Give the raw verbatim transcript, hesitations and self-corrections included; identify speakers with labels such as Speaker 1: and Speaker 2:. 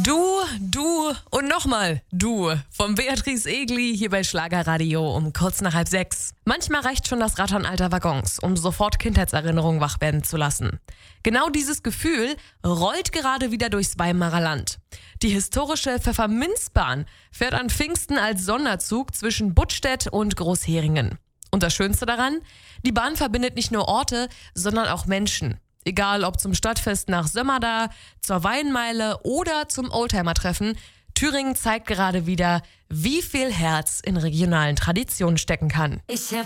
Speaker 1: Du, du und nochmal du. Vom Beatrice Egli hier bei Schlagerradio um kurz nach halb sechs. Manchmal reicht schon das Rattern alter Waggons, um sofort Kindheitserinnerungen wach werden zu lassen. Genau dieses Gefühl rollt gerade wieder durchs Weimarer Land. Die historische Pfefferminzbahn fährt an Pfingsten als Sonderzug zwischen Buttstedt und Großheringen. Und das Schönste daran? Die Bahn verbindet nicht nur Orte, sondern auch Menschen. Egal ob zum Stadtfest nach Sömmerda, zur Weinmeile oder zum Oldtimer-Treffen, Thüringen zeigt gerade wieder, wie viel Herz in regionalen Traditionen stecken kann.
Speaker 2: Ich hab